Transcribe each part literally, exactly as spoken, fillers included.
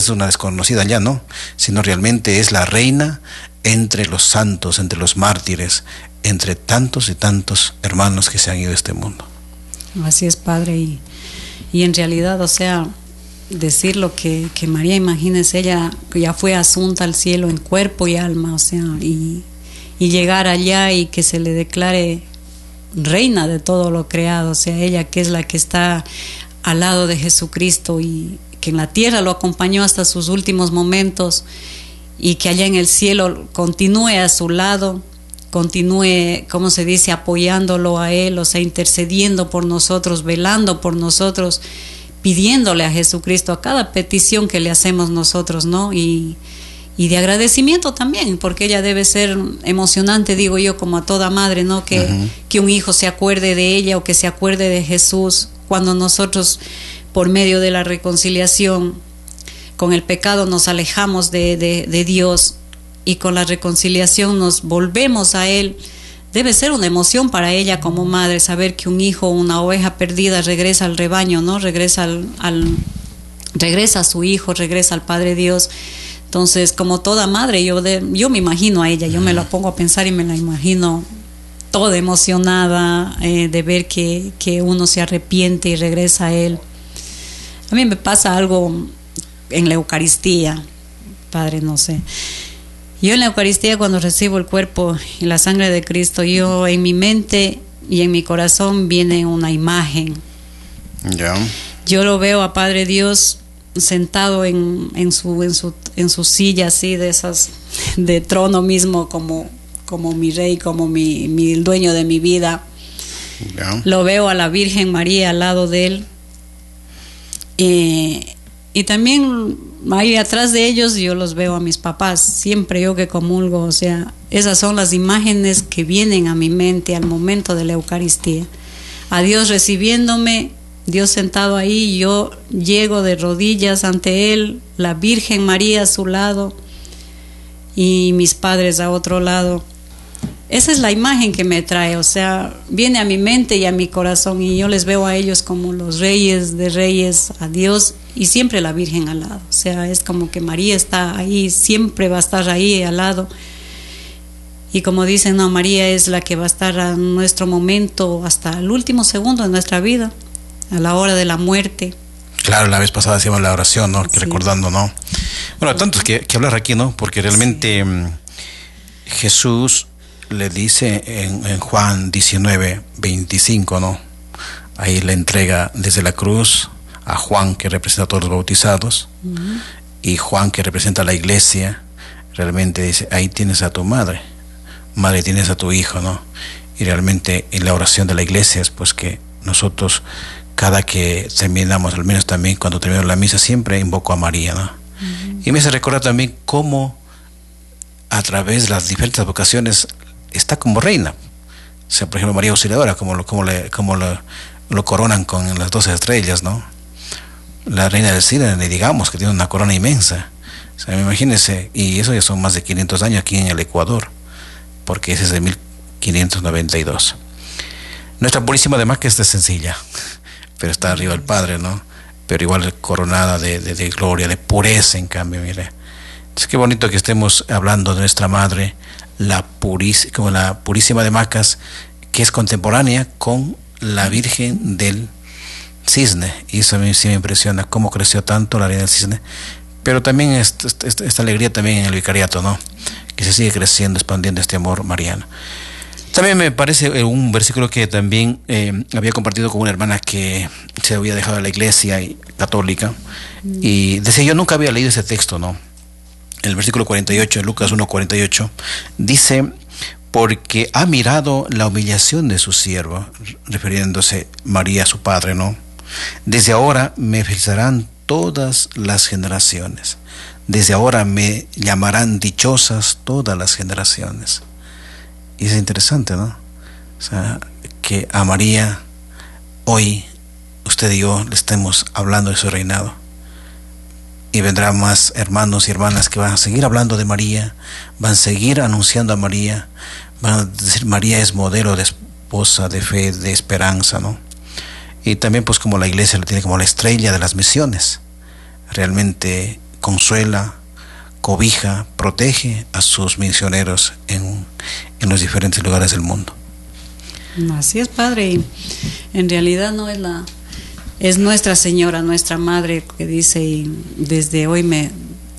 una desconocida ya, ¿no? Sino realmente es la reina entre los santos, entre los mártires, entre tantos y tantos hermanos que se han ido de este mundo. Así es, Padre, y, y en realidad, o sea, decir lo que, que María, imagínese, ella ya fue asunta al cielo en cuerpo y alma, o sea, y, y llegar allá y que se le declare reina de todo lo creado, o sea, ella que es la que está al lado de Jesucristo y que en la tierra lo acompañó hasta sus últimos momentos y que allá en el cielo continúe a su lado, continúe, como se dice, apoyándolo a él, o sea, intercediendo por nosotros, velando por nosotros, pidiéndole a Jesucristo a cada petición que le hacemos nosotros, ¿no? Y, y de agradecimiento también, porque ella debe ser emocionante, digo yo, como a toda madre, ¿no? Que, uh-huh. que un hijo se acuerde de ella o que se acuerde de Jesús cuando nosotros, por medio de la reconciliación con el pecado, nos alejamos de, de, de Dios y con la reconciliación nos volvemos a Él. Debe ser una emoción para ella como madre saber que un hijo, una oveja perdida regresa al rebaño, ¿no? Regresa al, al regresa a su hijo, regresa al Padre Dios. Entonces, como toda madre, yo de, yo me imagino a ella, yo me la pongo a pensar y me la imagino toda emocionada eh, de ver que, que uno se arrepiente y regresa a Él. A mí me pasa algo en la Eucaristía, Padre, no sé. Yo en la Eucaristía, cuando recibo el cuerpo y la sangre de Cristo, yo en mi mente y en mi corazón viene una imagen. Yeah. Yo lo veo a Padre Dios sentado en, en, su, en, su, en su silla así de esas, de trono mismo, como, como mi rey, como mi, mi el dueño de mi vida. Yeah. Lo veo a la Virgen María al lado de él. Eh, y también ahí atrás de ellos yo los veo a mis papás, siempre yo que comulgo, o sea, esas son las imágenes que vienen a mi mente al momento de la Eucaristía. A Dios recibiéndome, Dios sentado ahí, yo llego de rodillas ante Él, la Virgen María a su lado y mis padres a otro lado. Esa es la imagen que me trae, o sea, viene a mi mente y a mi corazón y yo les veo a ellos como los reyes de reyes, a Dios y siempre la Virgen al lado. O sea, es como que María está ahí, siempre va a estar ahí al lado. Y como dicen, no, María es la que va a estar a nuestro momento hasta el último segundo de nuestra vida, a la hora de la muerte. Claro, la vez pasada hacíamos la oración, ¿no? Sí. Recordando, ¿no? Bueno, tanto que, que hablar aquí, ¿no? Porque realmente sí. Jesús le dice en, en Juan diecinueve, veinticinco, ¿no? Ahí le entrega desde la cruz a Juan, que representa a todos los bautizados, uh-huh. y Juan, que representa a la iglesia, realmente dice, ahí tienes a tu madre, madre tienes a tu hijo, ¿no? Y realmente en la oración de la iglesia es pues que nosotros, cada que terminamos, al menos también cuando terminamos la misa, siempre invoco a María, ¿no? Uh-huh. Y me hace recordar también cómo a través de las diferentes vocaciones está como reina. O sea, por ejemplo, María Auxiliadora, como lo, como le, como lo, lo coronan con las doce estrellas, ¿no? La reina del cine, digamos, que tiene una corona inmensa. O sea, imagínense, y eso ya son más de quinientos años aquí en el Ecuador, porque ese es de mil quinientos noventa y dos. Nuestra Purísima además que esta es sencilla, pero está arriba el Padre, ¿no? Pero igual coronada de, de, de gloria, de pureza, en cambio, mire. Entonces, qué bonito que estemos hablando de nuestra Madre, la purísima, como la Purísima de Macas, que es contemporánea con la Virgen del Cisne, y eso a mí sí me impresiona cómo creció tanto la Reina del Cisne, pero también esta, esta, esta alegría también en el vicariato, ¿no? Que se sigue creciendo, expandiendo este amor mariano. También me parece un versículo que también eh, había compartido con una hermana que se había dejado de la iglesia católica, mm. y decía, yo nunca había leído ese texto, ¿no? El versículo cuarenta y ocho, Lucas uno, cuarenta y ocho, dice, porque ha mirado la humillación de su siervo, refiriéndose María a su padre, ¿no? Desde ahora me felicitarán todas las generaciones, desde ahora me llamarán dichosas todas las generaciones. Y es interesante, ¿no? O sea, que a María hoy usted y yo le estemos hablando de su reinado. Y vendrán más hermanos y hermanas que van a seguir hablando de María, van a seguir anunciando a María, van a decir María es modelo de esposa, de fe, de esperanza, ¿no? Y también pues como la iglesia lo tiene como la estrella de las misiones, realmente consuela, cobija, protege a sus misioneros en, en los diferentes lugares del mundo. Así es, Padre, y en realidad no es la es Nuestra Señora, nuestra Madre, que dice, y desde hoy me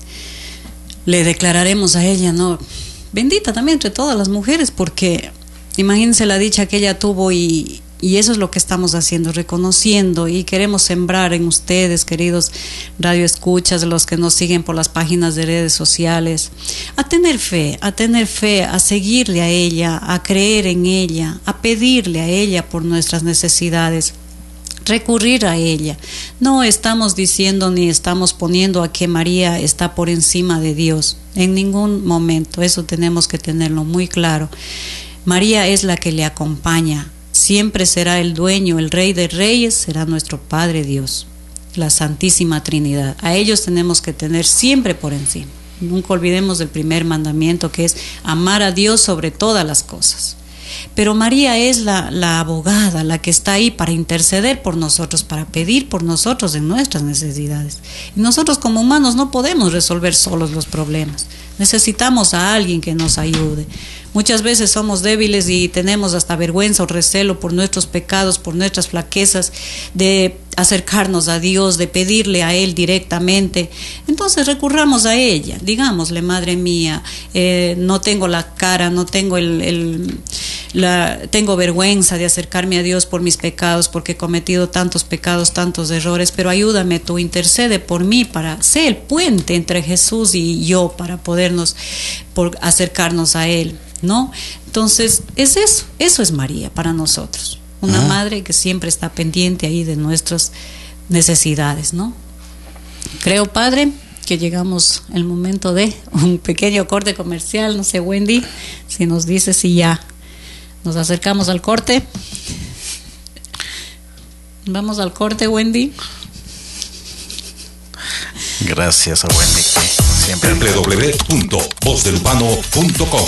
le declararemos a ella, ¿no? Bendita también entre todas las mujeres, porque imagínense la dicha que ella tuvo, y, y eso es lo que estamos haciendo, reconociendo, y queremos sembrar en ustedes, queridos radioescuchas, los que nos siguen por las páginas de redes sociales, a tener fe, a tener fe, a seguirle a ella, a creer en ella, a pedirle a ella por nuestras necesidades, recurrir a ella. No estamos diciendo ni estamos poniendo a que María está por encima de Dios, en ningún momento, eso tenemos que tenerlo muy claro. María es la que le acompaña, siempre será el dueño, el Rey de Reyes, será nuestro Padre Dios, la Santísima Trinidad. A ellos tenemos que tener siempre por encima. Nunca olvidemos el primer mandamiento, que es amar a Dios sobre todas las cosas. Pero María es la, la abogada, la que está ahí para interceder por nosotros, para pedir por nosotros en nuestras necesidades. Y nosotros como humanos no podemos resolver solos los problemas. Necesitamos a alguien que nos ayude. Muchas veces somos débiles y tenemos hasta vergüenza o recelo por nuestros pecados, por nuestras flaquezas, de acercarnos a Dios, de pedirle a Él directamente. Entonces recurramos a ella, digámosle: Madre mía, eh, no tengo la cara, no tengo el, el la, tengo vergüenza de acercarme a Dios por mis pecados, porque he cometido tantos pecados, tantos errores, pero ayúdame tú, intercede por mí, para ser el puente entre Jesús y yo, para podernos por acercarnos a Él, ¿no? Entonces es eso, eso es María para nosotros, una uh-huh. madre que siempre está pendiente ahí de nuestras necesidades, ¿no? Creo, Padre, que llegamos al momento de un pequeño corte comercial. No sé, Wendy, si nos dice si ya nos acercamos al corte. Vamos al corte, Wendy. Gracias a Wendy, siempre doble u doble u doble u punto voz del urbano punto com.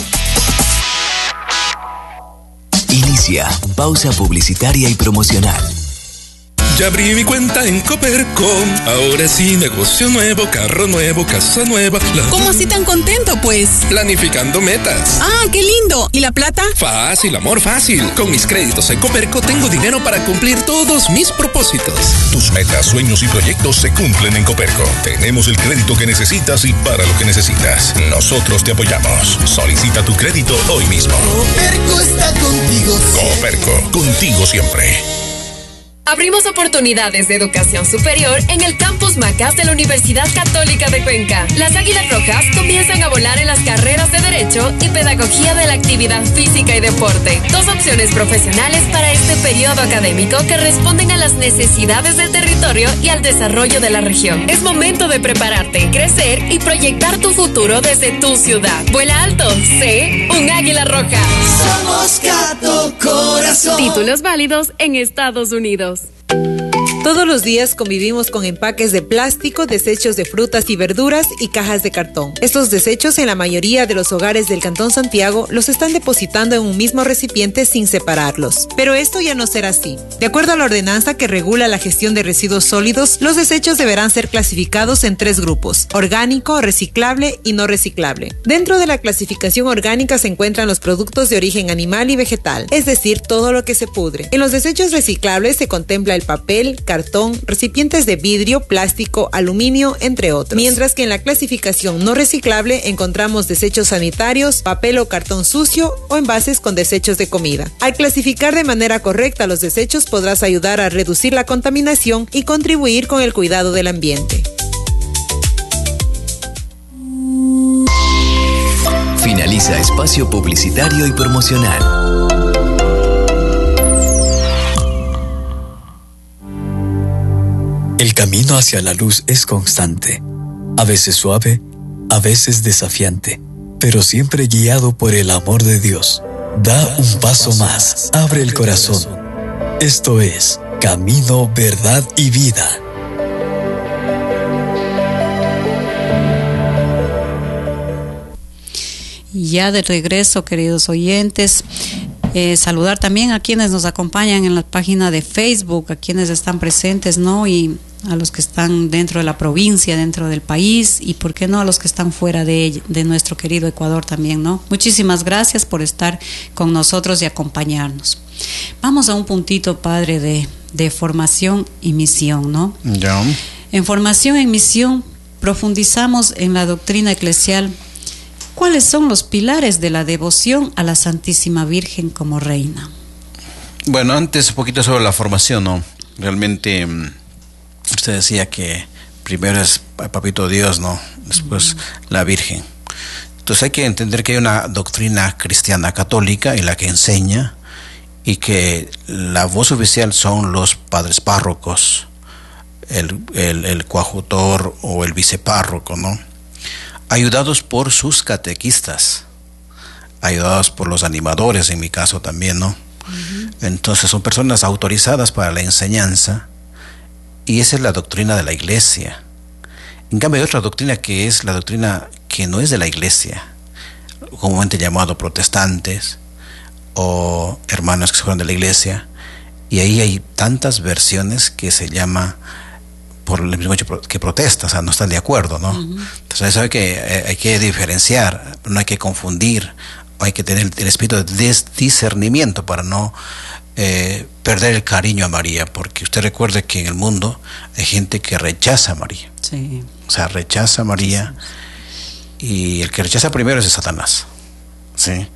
Inicia pausa publicitaria y promocional. Ya abrí mi cuenta en Coperco. Ahora sí, negocio nuevo, carro nuevo, casa nueva. La... ¿Cómo así tan contento, pues? Planificando metas. ¡Ah, qué lindo! ¿Y la plata? Fácil, amor, fácil. Con mis créditos en Coperco tengo dinero para cumplir todos mis propósitos. Tus metas, sueños y proyectos se cumplen en Coperco. Tenemos el crédito que necesitas y para lo que necesitas. Nosotros te apoyamos. Solicita tu crédito hoy mismo. Coperco está contigo. Coperco, contigo siempre. Abrimos oportunidades de educación superior en el Campus Macas de la Universidad Católica de Cuenca. Las Águilas Rojas comienzan a volar en las carreras de Derecho y Pedagogía de la Actividad Física y Deporte. Dos opciones profesionales para este periodo académico que responden a las necesidades del territorio y al desarrollo de la región. Es momento de prepararte, crecer y proyectar tu futuro desde tu ciudad. Vuela alto, sé un Águila Roja. Somos Cato Corazón. Títulos válidos en Estados Unidos. Todos los días convivimos con empaques de plástico, desechos de frutas y verduras y cajas de cartón. Estos desechos en la mayoría de los hogares del Cantón Santiago los están depositando en un mismo recipiente sin separarlos. Pero esto ya no será así. De acuerdo a la ordenanza que regula la gestión de residuos sólidos, los desechos deberán ser clasificados en tres grupos: orgánico, reciclable y no reciclable. Dentro de la clasificación orgánica se encuentran los productos de origen animal y vegetal, es decir, todo lo que se pudre. En los desechos reciclables se contempla el papel, cartón, recipientes de vidrio, plástico, aluminio, entre otros. Mientras que en la clasificación no reciclable encontramos desechos sanitarios, papel o cartón sucio o envases con desechos de comida. Al clasificar de manera correcta los desechos podrás ayudar a reducir la contaminación y contribuir con el cuidado del ambiente. Finaliza espacio publicitario y promocional. El camino hacia la luz es constante, a veces suave, a veces desafiante, pero siempre guiado por el amor de Dios. Da un paso más, abre el corazón. Esto es Camino, Verdad y Vida. Ya de regreso, queridos oyentes. Eh, saludar también a quienes nos acompañan en la página de Facebook, a quienes están presentes, ¿no? Y a los que están dentro de la provincia, dentro del país, y por qué no a los que están fuera de, ella, de nuestro querido Ecuador también, ¿no? Muchísimas gracias por estar con nosotros y acompañarnos. Vamos a un puntito, padre, de, de formación y misión, ¿no? Ya. En formación y misión profundizamos en la doctrina eclesial. ¿Cuáles son los pilares de la devoción a la Santísima Virgen como Reina? Bueno, antes un poquito sobre la formación, ¿no? Realmente usted decía que primero es Papito Dios, ¿no? Después uh-huh. la Virgen. Entonces hay que entender que hay una doctrina cristiana católica en la que enseña y que la voz oficial son los padres párrocos, el, el, el coadjutor o el vicepárroco, ¿no? Ayudados por sus catequistas, ayudados por los animadores, en mi caso también, ¿no? Uh-huh. Entonces son personas autorizadas para la enseñanza, y esa es la doctrina de la Iglesia. En cambio hay otra doctrina que es la doctrina que no es de la Iglesia, comúnmente llamado protestantes o hermanos que se fueron de la Iglesia, y ahí hay tantas versiones que se llama por el mismo hecho que protesta, o sea, no están de acuerdo, ¿no? Uh-huh. Entonces sabe que eh, hay que diferenciar, no hay que confundir, hay que tener el espíritu de discernimiento para no eh, perder el cariño a María, porque usted recuerde que en el mundo hay gente que rechaza a María. Sí. O sea, rechaza a María, y el que rechaza primero es de Satanás, ¿sí?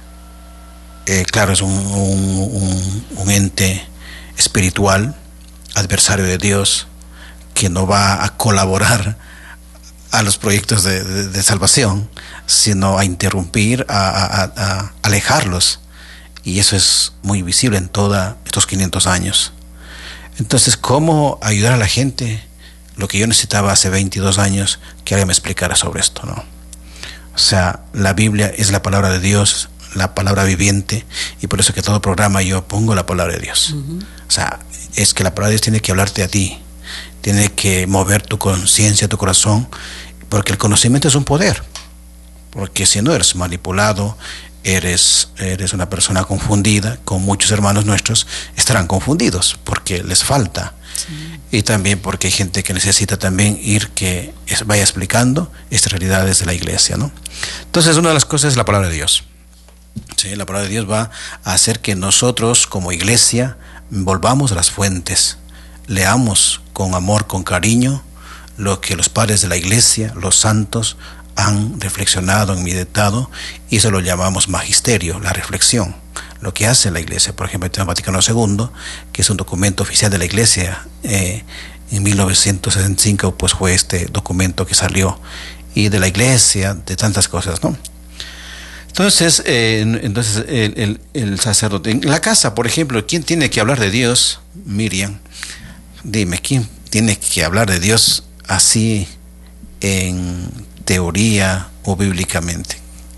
Eh, claro, es un, un, un, un ente espiritual, adversario de Dios, que no va a colaborar a los proyectos de, de, de salvación, sino a interrumpir, a, a, a alejarlos, y eso es muy visible en todos estos quinientos años. Entonces, ¿cómo ayudar a la gente? Lo que yo necesitaba hace veintidós años, que alguien me explicara sobre esto, ¿no? O sea, la Biblia es la palabra de Dios, la palabra viviente, y por eso que todo programa yo pongo la palabra de Dios. Uh-huh. O sea, es que la palabra de Dios tiene que hablarte a ti, tiene que mover tu conciencia, tu corazón, porque el conocimiento es un poder, porque si no eres manipulado, eres, eres una persona confundida, como muchos hermanos nuestros estarán confundidos, porque les falta, sí. Y también porque hay gente que necesita también ir, que vaya explicando estas realidades de la Iglesia, ¿no? Entonces, una de las cosas es la palabra de Dios. Sí, la palabra de Dios va a hacer que nosotros como Iglesia volvamos a las fuentes, leamos con amor, con cariño, lo que los padres de la Iglesia, los santos, han reflexionado, han meditado, y eso lo llamamos magisterio, la reflexión. Lo que hace la Iglesia, por ejemplo, el Tema Vaticano segundo, que es un documento oficial de la Iglesia, eh, en mil novecientos sesenta y cinco, pues fue este documento que salió, y de la Iglesia, de tantas cosas, ¿no? Entonces, eh, entonces el, el, el sacerdote, en la casa, por ejemplo, ¿quién tiene que hablar de Dios? Miriam, dime, ¿quién tiene que hablar de Dios así en teoría o bíblicamente?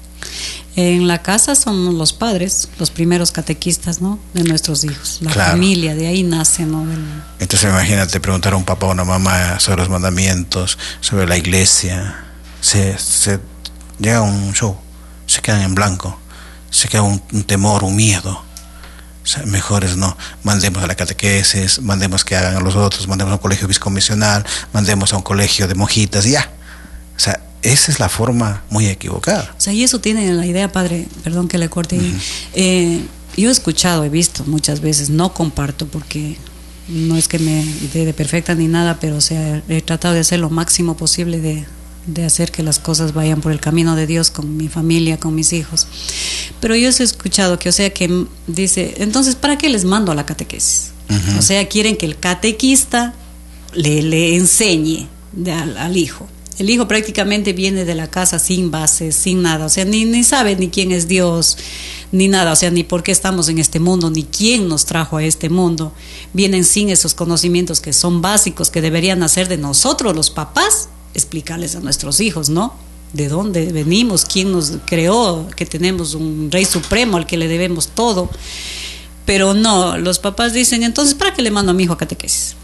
En la casa son los padres, los primeros catequistas, ¿no? De nuestros hijos, la claro. familia, de ahí nace, ¿no? El... Entonces imagínate preguntar a un papá o una mamá sobre los mandamientos, sobre la Iglesia, se, se llega a un show, se quedan en blanco, se queda un, un temor, un miedo. O sea, mejor es no, mandemos a la catequesis, mandemos que hagan a los otros, mandemos a un colegio biscomisional, mandemos a un colegio de monjitas y ya. O sea, esa es la forma muy equivocada. O sea, y eso tiene la idea, padre, perdón que le corte. Uh-huh. eh, yo he escuchado, he visto muchas veces, no comparto porque no es que me dé de perfecta ni nada, pero o sea, he tratado de hacer lo máximo posible de, de hacer que las cosas vayan por el camino de Dios con mi familia, con mis hijos. Pero yo he escuchado que, o sea, que dice, entonces, ¿para qué les mando a la catequesis? Uh-huh. O sea, quieren que el catequista le, le enseñe de, al, al hijo. El hijo prácticamente viene de la casa sin bases, sin nada, o sea, ni, ni sabe ni quién es Dios, ni nada, o sea, ni por qué estamos en este mundo, ni quién nos trajo a este mundo. Vienen sin esos conocimientos que son básicos, que deberían hacer de nosotros los papás, explicarles a nuestros hijos, ¿no? De dónde venimos, quién nos creó, que tenemos un Rey Supremo al que le debemos todo. Pero no, los papás dicen, entonces, ¿para qué le mando a mi hijo a catequesis?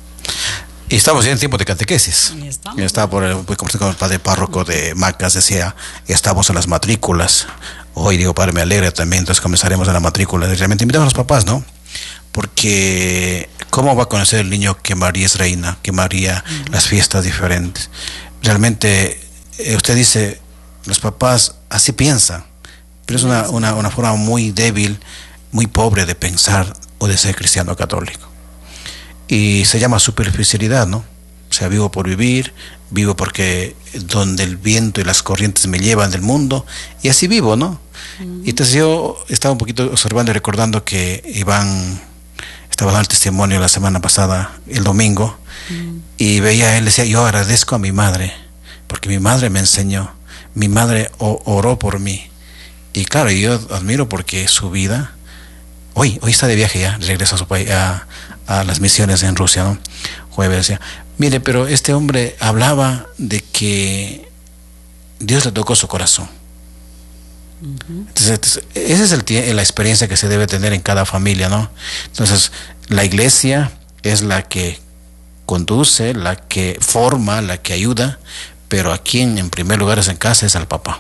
Y estamos ya en tiempo de catequesis. Ya estaba por el, pues, como con el padre párroco de Macas, decía, estamos en las matrículas. Hoy digo, padre, me alegra también, entonces comenzaremos en la matrícula. Realmente invitamos a los papás, ¿no? Porque ¿Cómo va a conocer el niño que María es reina, que María uh-huh. las fiestas diferentes? Realmente, eh, usted dice, los papás así piensan, pero es una, una, una forma muy débil, muy pobre de pensar o de ser cristiano católico. Y se llama superficialidad, ¿no? O sea, vivo por vivir, vivo porque donde el viento y las corrientes me llevan del mundo, y así vivo, ¿no? Uh-huh. Y entonces yo estaba un poquito observando y recordando que Iván estaba dando el testimonio la semana pasada, el domingo, uh-huh. y veía a él, decía, yo agradezco a mi madre, porque mi madre me enseñó, mi madre o- oró por mí. Y claro, yo admiro porque su vida, hoy, hoy está de viaje ya, regresa a su país, a, a las misiones en Rusia, ¿no? Jueves decía, mire, pero este hombre hablaba de que Dios le tocó su corazón. Uh-huh. Entonces, esa es el, la experiencia que se debe tener en cada familia, ¿no? Entonces, la iglesia es la que conduce, la que forma, la que ayuda, pero a quien en primer lugar es en casa es al papá.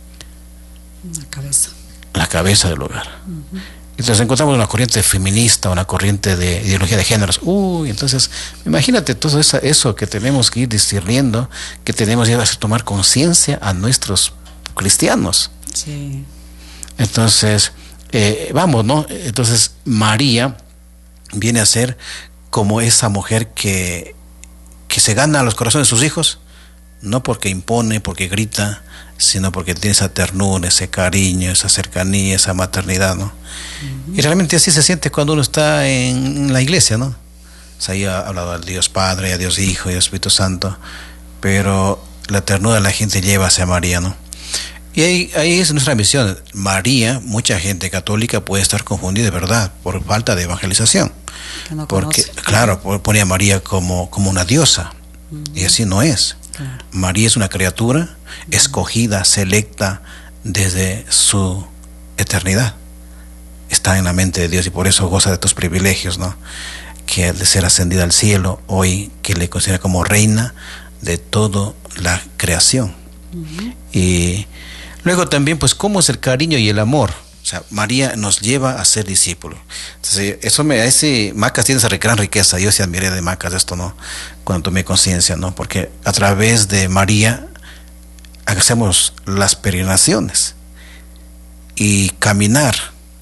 La cabeza. La cabeza del hogar. Uh-huh. Entonces encontramos una corriente feminista, una corriente de ideología de géneros. Uy, entonces, imagínate todo eso, eso que tenemos que ir discerniendo, que tenemos que tomar conciencia a nuestros cristianos. Sí. Entonces, eh, vamos, ¿no? Entonces, María viene a ser como esa mujer que, que se gana los corazones de sus hijos, no porque impone, porque grita, sino porque tiene esa ternura, ese cariño, esa cercanía, esa maternidad, ¿no? Uh-huh. Y realmente así se siente cuando uno está en la iglesia, ¿no? O sea, ahí ha hablado al Dios Padre, a Dios Hijo y al Espíritu Santo, pero la ternura de la gente lleva hacia María, ¿no? Y ahí, ahí es nuestra misión. María, mucha gente católica puede estar confundida, de verdad, por falta de evangelización. Que no porque, conoce. claro, pone a María como, como una diosa, uh-huh. y así no es. Claro. María es una criatura uh-huh. escogida, selecta desde su eternidad. Está en la mente de Dios y por eso goza de estos privilegios, ¿no? Que de ser ascendida al cielo, hoy que le considera como reina de toda la creación. Uh-huh. Y luego también, pues, cómo es el cariño y el amor. O sea, María nos lleva a ser discípulos. Entonces, eso me hace, Macas tiene esa gran riqueza. Yo sí admiré de Macas esto, ¿no? Cuando tomé conciencia, ¿no? Porque a través de María hacemos las peregrinaciones y caminar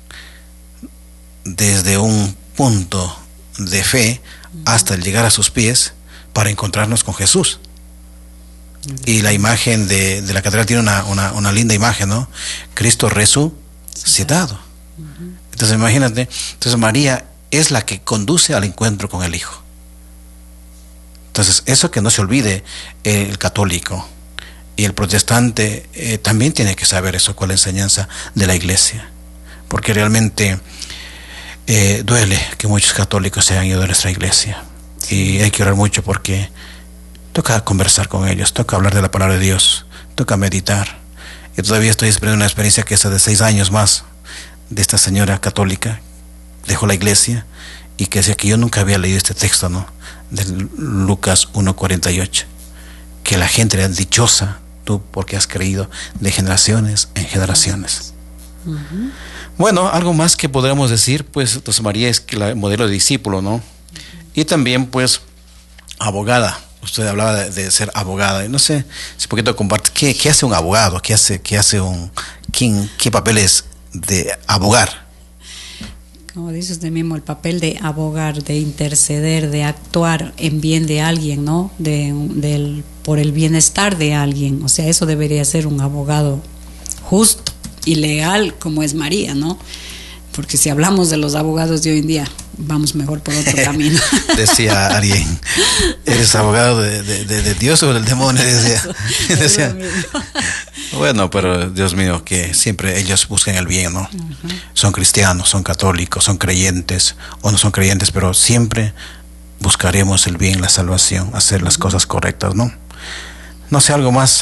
desde un punto de fe hasta llegar a sus pies para encontrarnos con Jesús. Y la imagen de, de la catedral tiene una, una, una linda imagen, ¿no? Cristo resucitado. Uh-huh. Entonces imagínate, entonces María es la que conduce al encuentro con el Hijo. Entonces eso que no se olvide eh, el católico y el protestante eh, también tiene que saber eso, cuál es la enseñanza de la iglesia. Porque realmente eh, duele que muchos católicos se hayan ido de nuestra iglesia. Y hay que orar mucho porque toca conversar con ellos, toca hablar de la palabra de Dios, toca meditar. Y todavía estoy esperando una experiencia que es de seis años más de esta señora católica, dejó la iglesia y que decía que yo nunca había leído este texto, ¿no? De Lucas uno cuarenta y ocho, que la gente era dichosa, tú porque has creído, de generaciones en generaciones. Uh-huh. Bueno, algo más que podríamos decir, pues, entonces María es el modelo de discípulo, ¿no? Uh-huh. Y también, pues, abogada. Usted hablaba de, de ser abogada. No sé si un poquito comparte. ¿Qué, qué hace un abogado? ¿Qué hace, qué hace un, quién, qué papel es de abogar? Como dice usted mismo, el papel de abogar, de interceder, de actuar en bien de alguien, ¿no? De, del, por el bienestar de alguien. O sea, eso debería ser un abogado justo y legal como es María, ¿no? Porque si hablamos de los abogados de hoy en día, vamos mejor por otro camino. Decía alguien, ¿eres abogado de, de, de, de Dios o del demonio? Decía. Decía. Bueno, pero Dios mío, que siempre ellos buscan el bien, ¿no? Uh-huh. Son cristianos, son católicos, son creyentes o no son creyentes, pero siempre buscaremos el bien, la salvación, hacer las uh-huh. cosas correctas, ¿no? No sé, algo más.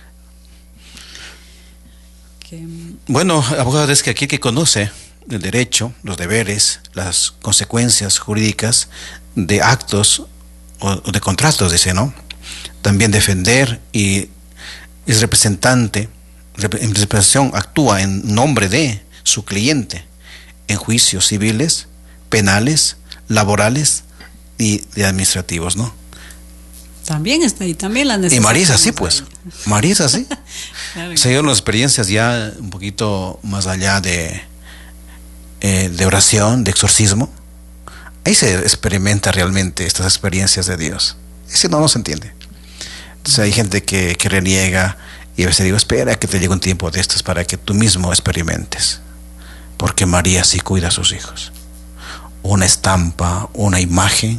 Que... Bueno, abogado es que aquí que conoce el derecho, los deberes, las consecuencias jurídicas de actos o de contratos, dice, ¿no? También defender y es representante, en representación, actúa en nombre de su cliente en juicios civiles, penales, laborales, y de administrativos, ¿no? También está ahí, también la necesitamos. Y María es así, pues. María es así. Claro. Se dieron las experiencias ya un poquito más allá de, eh, de oración, de exorcismo. Ahí se experimenta realmente estas experiencias de Dios. Ese no, no se entiende. Entonces hay gente que, que reniega, y a veces digo, espera que te llegue un tiempo de estos para que tú mismo experimentes. Porque María sí cuida a sus hijos. Una estampa, una imagen,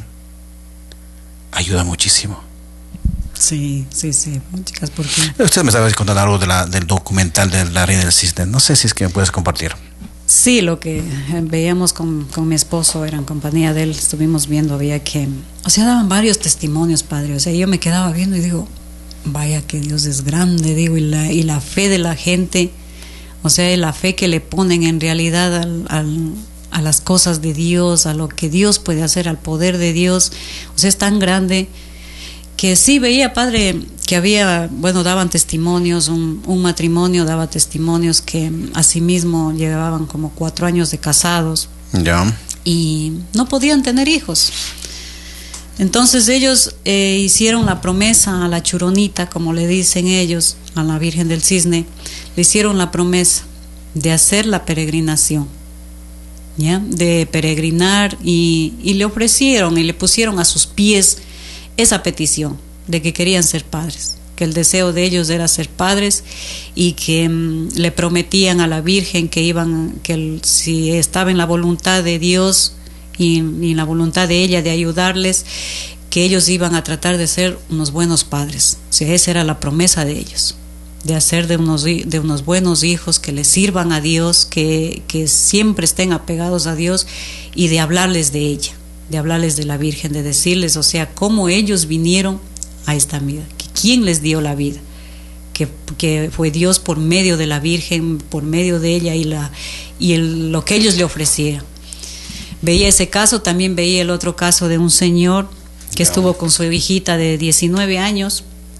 ayuda muchísimo. Sí, sí, sí, chicas, ¿por qué? Usted me estaba contando algo de la, del documental de la Reina del Cisne. No sé si es que me puedes compartir. Sí, lo que veíamos con, con mi esposo, era en compañía de él, estuvimos viendo, había que, o sea, daban varios testimonios, padre, o sea, yo me quedaba viendo y digo, vaya que Dios es grande, digo, y la, y la fe de la gente, o sea, la fe que le ponen en realidad al, al, a las cosas de Dios, a lo que Dios puede hacer, al poder de Dios, o sea, es tan grande que sí veía, padre, que había, bueno, daban testimonios, un, un matrimonio daba testimonios que asimismo llevaban como cuatro años de casados. Ya. Y no podían tener hijos. Entonces ellos eh, hicieron la promesa a la Churonita, como le dicen ellos, a la Virgen del Cisne, le hicieron la promesa de hacer la peregrinación, ¿ya? De peregrinar, y, y le ofrecieron y le pusieron a sus pies esa petición de que querían ser padres, que el deseo de ellos era ser padres, y que um, le prometían a la Virgen que iban, que el, si estaba en la voluntad de Dios y, y en la voluntad de ella de ayudarles, que ellos iban a tratar de ser unos buenos padres. O sea, esa era la promesa de ellos, de hacer de unos, de unos buenos hijos que les sirvan a Dios, que, que siempre estén apegados a Dios, y de hablarles de ella, de hablarles de la Virgen, de decirles, o sea, cómo ellos vinieron a esta vida, que quién les dio la vida, que, que fue Dios por medio de la Virgen, por medio de ella, y, la, y el, lo que ellos le ofrecieron. Veía ese caso, también veía el otro caso de un señor que no. estuvo con su hijita de diecinueve años,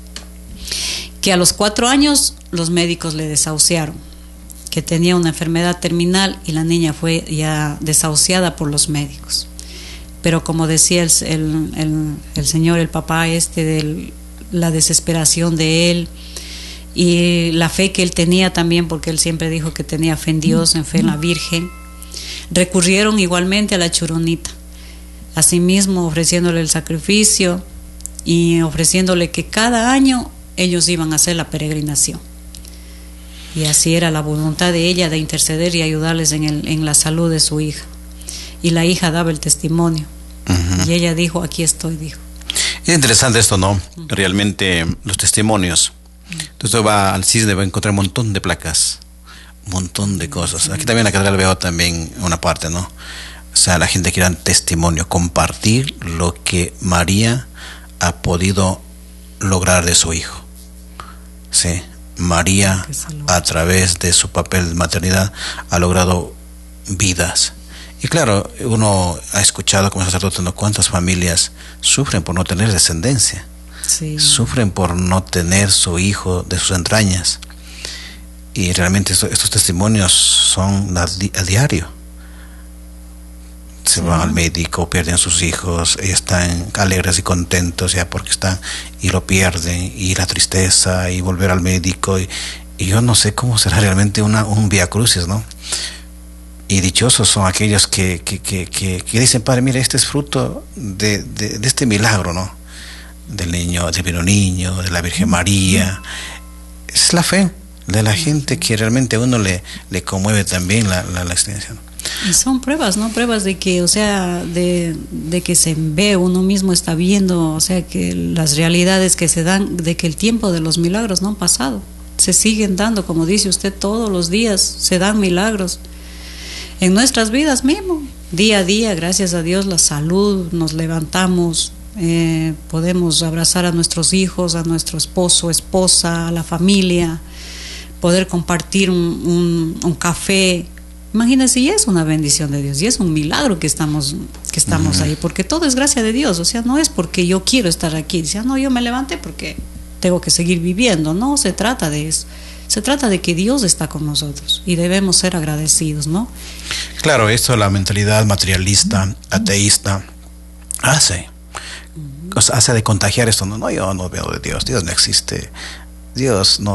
que a los cuatro años los médicos le desahuciaron, que tenía una enfermedad terminal, y la niña fue ya desahuciada por los médicos. Pero como decía el, el, el, el señor, el papá este, de la desesperación de él y la fe que él tenía también, porque él siempre dijo que tenía fe en Dios, en fe en la Virgen, recurrieron igualmente a la Churonita, asimismo ofreciéndole el sacrificio y ofreciéndole que cada año ellos iban a hacer la peregrinación. Y así era la voluntad de ella, de interceder y ayudarles en, el, en la salud de su hija. Y la hija daba el testimonio. Uh-huh. Y ella dijo, aquí estoy, dijo. Es interesante esto, ¿no? Uh-huh. Realmente los testimonios. Entonces va al Cisne, va a encontrar un montón de placas, un montón de cosas. Aquí también en la catedral veo también una parte, ¿no? O sea, la gente quiere un testimonio, compartir lo que María ha podido lograr de su hijo. Sí, María, a través de su papel de maternidad, ha logrado vidas. Y claro, uno ha escuchado como sacerdote, ¿no?, cuántas familias sufren por no tener descendencia. Sí. Sufren por no tener su hijo de sus entrañas. Y realmente esto, estos testimonios son a, di a diario. Se sí. van al médico, pierden sus hijos, y están alegres y contentos ya porque están, y lo pierden, y la tristeza, y volver al médico. Y, y yo no sé cómo será realmente una, un vía crucis, ¿no? Y dichosos son aquellos que, que, que, que, que dicen, Padre, mira, este es fruto de, de, de este milagro, ¿no? Del niño, del vino niño, de la Virgen María. Es la fe de la gente que realmente a uno le, le conmueve también la, la, la experiencia, ¿no? Y son pruebas, ¿no? Pruebas de que, o sea, de, de que se ve, uno mismo está viendo, o sea, que las realidades que se dan, de que el tiempo de los milagros no han pasado. Se siguen dando, como dice usted, todos los días se dan milagros. En nuestras vidas mismo, día a día, gracias a Dios, la salud, nos levantamos, eh, podemos abrazar a nuestros hijos, a nuestro esposo, esposa, a la familia, poder compartir un, un, un café. Imagínense, y es una bendición de Dios, y es un milagro que estamos, que estamos uh-huh. ahí, porque todo es gracia de Dios. O sea, no es porque yo quiero estar aquí, dice, no, yo me levanté porque tengo que seguir viviendo. No se trata de eso. Se trata de que Dios está con nosotros y debemos ser agradecidos, ¿no? Claro, esto, la mentalidad materialista, ateísta, hace. O sea, hace de contagiar esto. No, no, yo no veo de Dios. Dios no existe. Dios no.